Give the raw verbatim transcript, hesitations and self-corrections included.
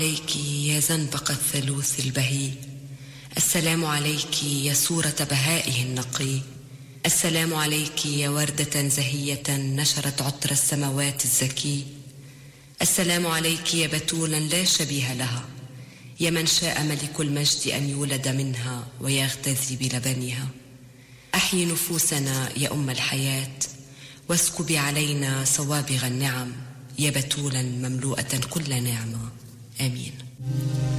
عليك يا زنبق الثالوث البهي، السلام عليك يا صورة بهائه النقي، السلام عليك يا وردة زهية نشرت عطر السماوات الزكي، السلام عليك يا بتولا لا شبيه لها، يا من شاء ملك المجد أن يولد منها ويغتذي بلبنها. أحيي نفوسنا يا أم الحياة، واسكبي علينا صوابغ النعم، يا بتولا مملوءة كل نعمة. آمين.